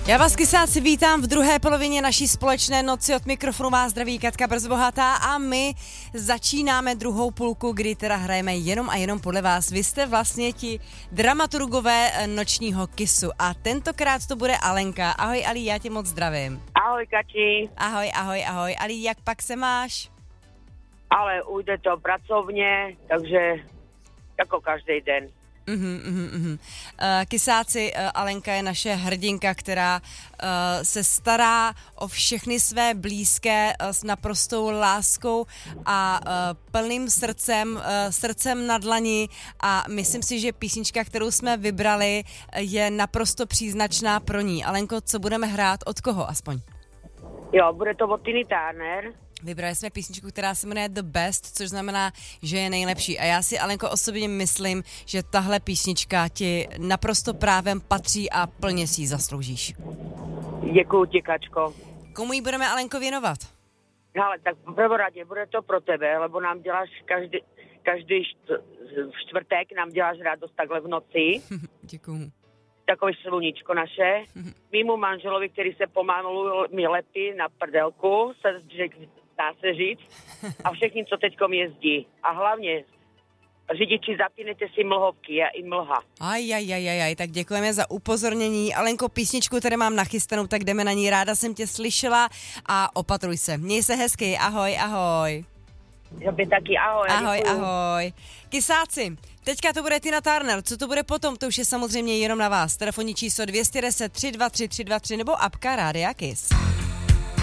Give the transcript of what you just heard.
Já vás, kysáci, vítám v druhé polovině naší společné noci. Od mikrofonu vás zdraví Katka Brzbohatá a my začínáme druhou půlku, kdy teda hrajeme jenom a jenom podle vás. Vy jste vlastně ti dramaturgové nočního Kissu a tentokrát to bude Alenka. Ahoj Ali, já tě moc zdravím. Ahoj Kači. Ahoj. Ali, jak pak se máš? Ale ujde to pracovně, takže jako každý den. Kysáci, Alenka je naše hrdinka, která se stará o všechny své blízké s naprostou láskou a plným srdcem na dlani a myslím si, že písnička, kterou jsme vybrali, je naprosto příznačná pro ní. Alenko, co budeme hrát, od koho aspoň? Jo, bude to od Tiny Turner. Vybrali jsme písničku, která se jmenuje The Best, což znamená, že je nejlepší. A já si, Alenko, osobně myslím, že tahle písnička ti naprosto právem patří a plně si ji zasloužíš. Děkuju ti, Kačko. Komu ji budeme, Alenko, věnovat? Ale tak v prvoradě bude to pro tebe, lebo nám děláš každý čtvrtek nám děláš radost takhle v noci. Děkuju. Takový sluníčko naše. Mýmu manželovi, který se pomalu mi lepí na prdelku, dá se říct, a všichni, co teďkom jezdí. A hlavně, řidiči, zapínejte si mlhovky, a i mlha. Aj, tak děkujeme za upozornění. Alenko, písničku tady mám nachystanou, tak jdeme na ní. Ráda jsem tě slyšela a opatruj se. Měj se hezky, ahoj. Tobě taky, Ahoj. Kysáci, teďka to bude Tina Turner, co to bude potom, to už je samozřejmě jenom na vás. Telefonní číslo 210 323 323 nebo apka Rádia Kiss.